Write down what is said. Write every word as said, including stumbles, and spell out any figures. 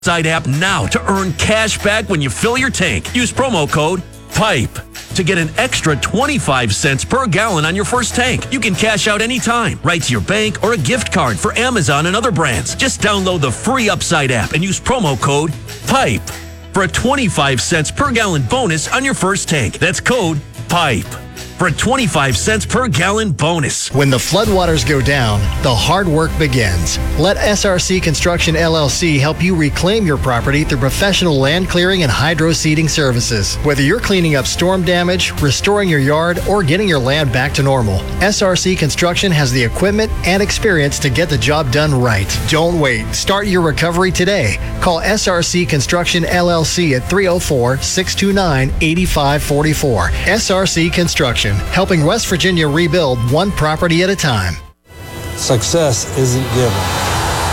Side app now to earn cash back when you fill your tank. Use promo code PIPE to get an extra twenty-five cents per gallon on your first tank. You can cash out anytime, right to your bank or a gift card for Amazon and other brands. Just download the free Upside app and use promo code PIPE for a twenty-five cents per gallon bonus on your first tank. That's code PIPE for a twenty-five cents per gallon bonus. When the floodwaters go down, the hard work begins. Let S R C Construction L L C help you reclaim your property through professional land clearing and hydro seeding services. Whether you're cleaning up storm damage, restoring your yard, or getting your land back to normal, S R C Construction has the equipment and experience to get the job done right. Don't wait. Start your recovery today. Call S R C Construction L L C at three oh four, six two nine, eight five four four. S R C Construction, helping West Virginia rebuild one property at a time. Success isn't given.